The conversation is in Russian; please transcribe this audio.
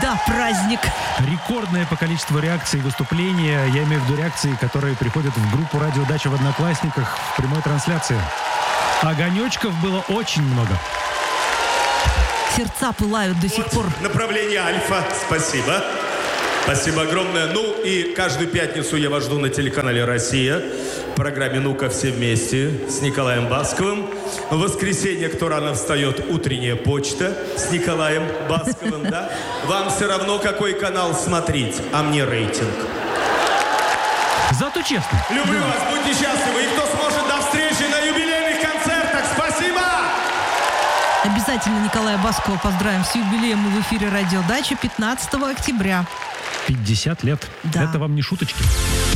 Да, праздник. Рекордное по количеству реакций и выступления. Я имею в виду реакции, которые приходят в группу «Радио Дача» в Одноклассниках в прямой трансляции. Огонечков было очень много. Сердца пылают до сих пор. Направление Альфа. Спасибо. Спасибо огромное. Ну и каждую пятницу я вас жду на телеканале «Россия» в программе «Ну-ка все вместе» с Николаем Басковым. В воскресенье, кто рано встает, утренняя почта с Николаем Басковым, да? Вам все равно, какой канал смотреть, а мне рейтинг. Зато честно. Люблю вас, будьте счастливы. И кто сможет, до встречи на юбилейных концертах. Спасибо! Обязательно Николая Баскова поздравим с юбилеем в эфире «Радио Дача» 15 октября. 50 лет. Да. Это вам не шуточки.